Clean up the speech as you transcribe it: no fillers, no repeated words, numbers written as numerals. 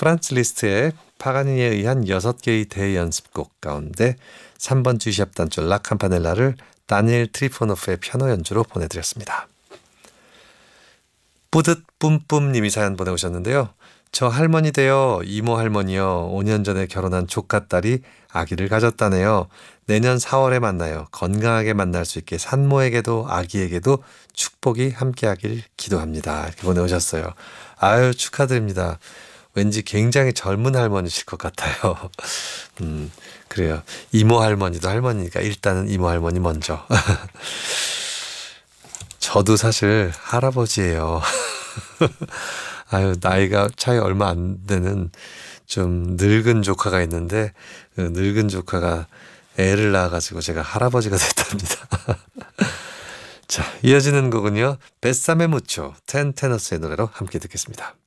프란츠 리스트의 파가니니에 의한 6개의 대연습곡 가운데 3번 G샵 단조 라 캠파넬라를 다니엘 트리포노프의 피아노 연주로 보내드렸습니다. 뿌듯뿜뿜님이 사연 보내오셨는데요. 저 할머니 되어 이모 할머니요. 5년 전에 결혼한 조카딸이 아기를 가졌다네요. 내년 4월에 만나요. 건강하게 만날 수 있게 산모에게도 아기에게도 축복이 함께하길 기도합니다. 이렇게 보내오셨어요. 아유, 축하드립니다. 왠지 굉장히 젊은 할머니실 것 같아요. 그래요. 이모 할머니도 할머니니까 일단은 이모 할머니 먼저. 저도 사실 할아버지예요. 아유, 나이가 차이 얼마 안 되는 좀 늙은 조카가 있는데 그 늙은 조카가 애를 낳아가지고 제가 할아버지가 됐답니다. 자, 이어지는 곡은요. 베사메 무초 텐테너스의 노래로 함께 듣겠습니다.